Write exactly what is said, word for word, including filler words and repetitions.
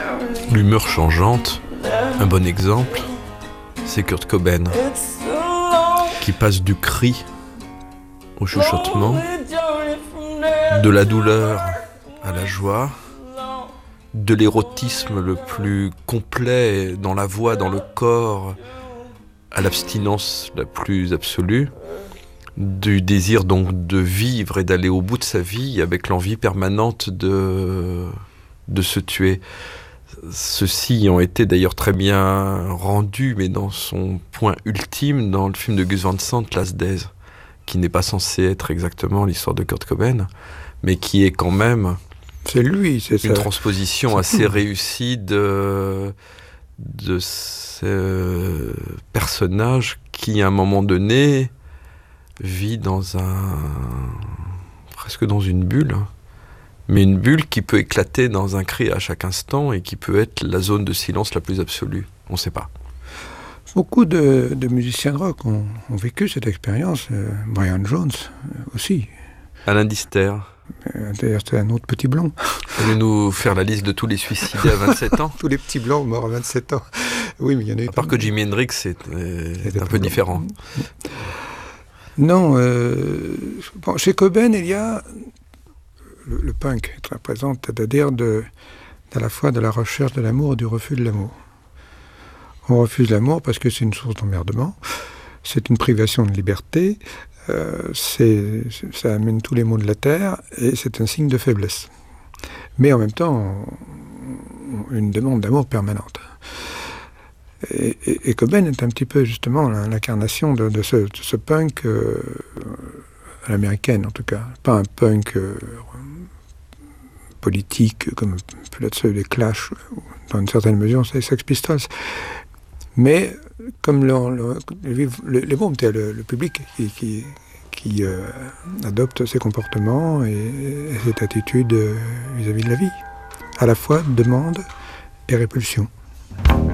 L'humeur changeante, un bon exemple, c'est Kurt Cobain, qui passe du cri au chuchotement, de la douleur à la joie, de l'érotisme le plus complet dans la voix, dans le corps, à l'abstinence la plus absolue, du désir donc de vivre et d'aller au bout de sa vie avec l'envie permanente de, de se tuer. Ceux-ci ont été d'ailleurs très bien rendus, mais dans son point ultime, dans le film de Gus Van Sant, Last Days, qui n'est pas censé être exactement l'histoire de Kurt Cobain, mais qui est quand même c'est lui, c'est une ça. transposition c'est assez réussie de, de ce personnage qui, à un moment donné, vit dans un... presque dans une bulle, mais une bulle qui peut éclater dans un cri à chaque instant et qui peut être la zone de silence la plus absolue. On ne sait pas. Beaucoup de, de musiciens de rock ont, ont vécu cette expérience. Euh, Brian Jones euh, aussi. Alain Dister. Euh, d'ailleurs, c'était un autre petit blond. Vous voulez nous faire la liste de tous les suicidés à vingt-sept ans? Tous les petits blonds morts à vingt-sept ans. Oui, mais il y en a eu. À part que Jimi Hendrix, c'est euh, un peu différent. Non, euh, bon, chez Cobain, il y a le, le punk est très présent, c'est-à-dire de, à la fois de la recherche de l'amour et du refus de l'amour. On refuse l'amour parce que c'est une source d'emmerdement, c'est une privation de liberté, euh, c'est, ça amène tous les maux de la terre et c'est un signe de faiblesse. Mais en même temps, on, on, une demande d'amour permanente. Et, et, et Cobain est un petit peu justement l'incarnation de, de, ce, de ce punk euh, à l'américaine en tout cas, pas un punk euh, politique comme peut l'être celui des Clash, dans une certaine mesure c'est les Sex Pistols, mais comme le, le, le, les bombes, le, le public qui, qui, qui euh, adopte ces comportements et, et cette attitude vis-à-vis de la vie, à la fois demande et répulsion.